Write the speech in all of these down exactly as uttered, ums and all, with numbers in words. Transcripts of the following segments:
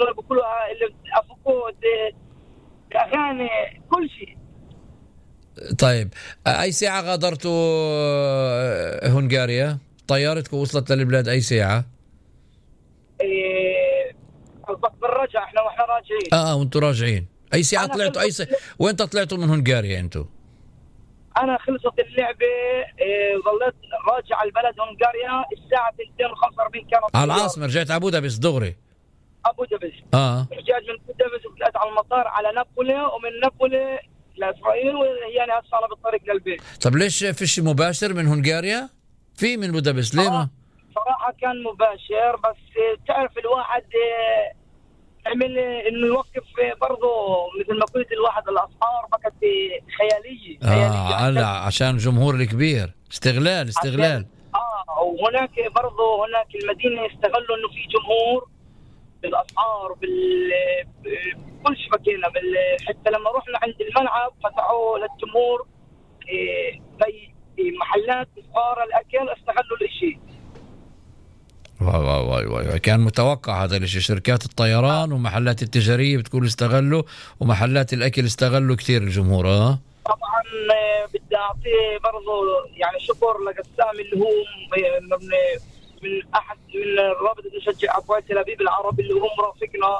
بكلها اللي افكود اغاني كل شيء. طيب اي ساعه غادرتوا هنغاريا؟ طيارتكم وصلت للبلاد اي ساعه؟ إيه بالرجع احنا واحنا راجعين. اه اه وانتم راجعين اي ساعه طلعتوا؟ اي ساعة؟ وين طلعتوا من هنغاريا انتم؟ انا خلصت اللعبه إيه ظليت راجع على البلد هنغاريا الساعه اثنين وخمسة وأربعين كانت على العاصمه. رجعت على ابو دبس دغري؟ ابو دبس. اه رجعت من ابو دبس وطلعت على المطار على نابولي ومن نابولي لاسرائيل وهي انا هسه على بالطريق للبيت. طب ليش فيش مباشر من هنغاريا؟ في من ابو دبس ليه ما؟ صراحه كان مباشر بس تعرف الواحد عمل انه يوقف برضه مثل ما قلت الواحد الاسعار بقت خياليه اه على عشان الجمهور الكبير. استغلال استغلال اه وهناك برضه هناك المدينه يستغلوا انه في جمهور بالاسعار بال بكل شيء بكينا بال... حتى لما رحنا عند الملعب فتحوا للجمهور إيه في محلات اسعار الاكل استغلوا الشيء. واي واي واي كان متوقع هذا الشيء. شركات الطيران ومحلات التجاريه بتكون استغلوا ومحلات الاكل استغلوا كثير الجمهور. اه طبعا بدي اعطيه برضه يعني شكر لقسام اللي هو من من احد من رابطه مشجع ابواب تل ابيب العربي اللي هو مرافقنا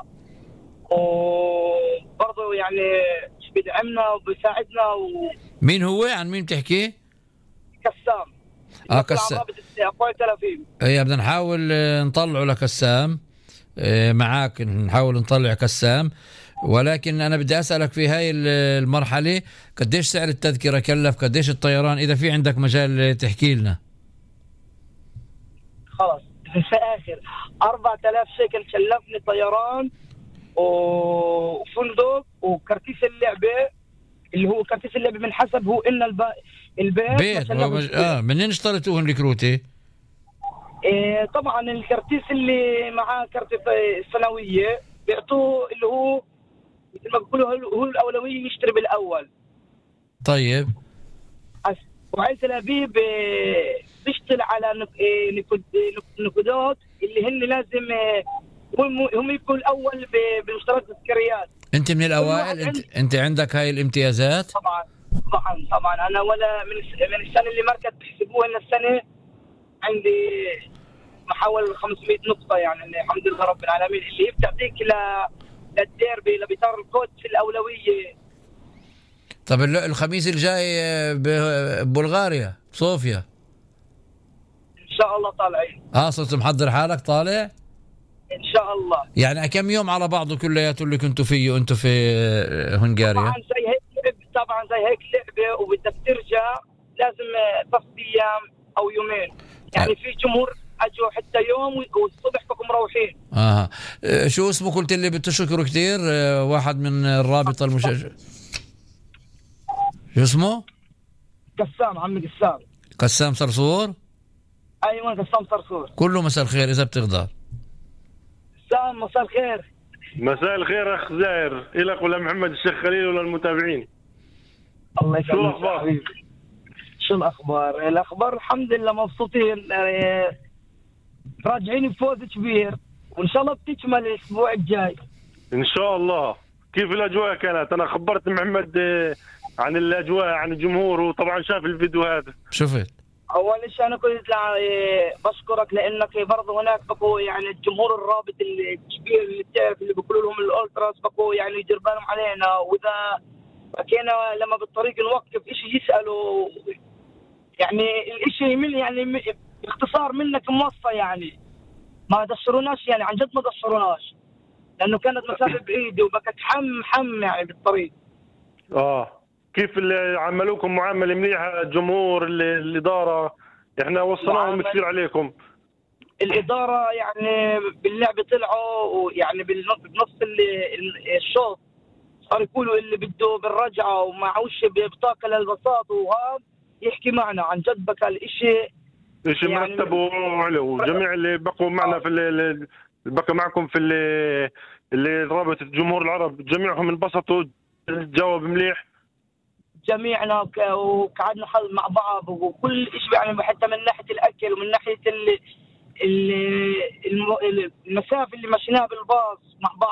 وبرضه يعني بيدعمنا وبيساعدنا و... مين هو؟ عن مين بتحكي؟ كسام. اه كسام. رابطه ابواب تل ابيب. اي بدنا نحاول نطلعه لكسام معاك. نحاول نطلع كسام. ولكن أنا بدي أسألك في هاي المرحلة قديش سعر التذكرة كلف؟ قديش الطيران؟ إذا في عندك مجال تحكي لنا. خلاص في آخر أربعة آلاف شيكل كلفني طيران وفندق وكرتيس اللعبة اللي هو كرتيس اللعبة من حسب هو إن الب... البيت بيت مج... آه منين اشتريتوه الكروتي؟ إيه طبعا الكرتيس اللي معاه كرت السنوية بيعطوه اللي هو مثل ما بيقولوا هو الأولوية يشتري بالأول. طيب وعين تل أبيب بيشتغل على نقودات اللي هن لازم هم يكونوا الأول بمشتريات التذكاريات. أنت من الأوائل؟ أنت أنت عندك هاي الامتيازات؟ طبعا طبعا طبعا أنا ولا من من السنة اللي مركز بيحسبوها إن السنة عندي محاول خمسمية نقطة يعني الحمد لله رب العالمين اللي بتعطيك ل للديربي لبيطار القدس في الأولوية. طب الخميس الجاي ببلغاريا صوفيا إن شاء الله طالعين. اه صرت محضر حالك طالع؟ إن شاء الله. يعني كم يوم على بعضه كلياته اللي كنتوا فيه أنتوا في هنغاريا؟ طبعا زي هيك لعبة طبعا زي هيك لعبة وبدك ترجع لازم ثلاث أيام أو يومين يعني آه. في جمهور اجوا حتى يوم والصبح بكم مروحين. اه شو اسمه قلت اللي بتشكره كثير؟ واحد من الرابطه المشجع شو اسمه؟ قسام. عمي قسام. قسام صرصور. ايوه قسام صرصور. كله مساء الخير اذا بتقدر. قسام مساء الخير. مساء الخير اخ زاهر الك ولا محمد الشيخ خليل ولا المتابعين. الله يسلمك. شو الاخبار؟ شو الاخبار؟ الاخبار الحمد لله مبسوطين راجعين بفوز كبير وان شاء الله بتكمل الاسبوع الجاي ان شاء الله. كيف الاجواء كانت؟ انا خبرت محمد عن الاجواء عن الجمهور وطبعا شاف الفيديو هذا. شفت؟ اول شيء انا كنت بشكرك لانك برضه هناك بقوا يعني الجمهور الرابط الكبير اللي بتعرف اللي بيقولوا لهم الالتراس بقوا يعني يدير بالهم علينا واذا بكينا لما بالطريق نوقف شيء يسالوا يعني الشيء يمل يعني باختصار منك موصى يعني ما دشروناش يعني عن جد ما دشروناش لانه كانت مسافه بعيده وبكت حم حم يعني بالطريق. اه كيف اللي عملوكم معامله مليحه الجمهور الاداره؟ احنا وصلناهم كثير عليكم. الاداره يعني باللعبه طلعوا ويعني بنص الشوط صار يقولوا اللي بده بالرجعه ومعوش بطاقه للبساط وهذا يحكي معنا عن جد بكى الشيء شيء يعني مرتب وعلو. جميع اللي بقوا معنا في اللي بقى معكم في اللي اللي رابطه الجمهور العرب جميعهم انبسطوا جاوب مليح. جميعنا وقعدنا مع بعض وكل شيء يعني حتى من ناحيه الاكل ومن ناحيه ال المسافه اللي مشيناها بالباص مع بعض